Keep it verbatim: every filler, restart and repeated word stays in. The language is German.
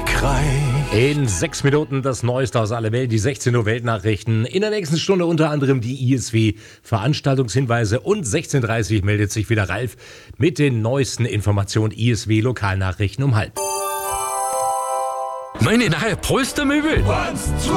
Siegreich. In sechs Minuten das Neueste aus aller Welt, die sechzehn Uhr Weltnachrichten. In der nächsten Stunde unter anderem die I S W Veranstaltungshinweise und sechzehn Uhr dreißig meldet sich wieder Ralf mit den neuesten Informationen I S W Lokalnachrichten um halb. Meine neue Polstermöbel.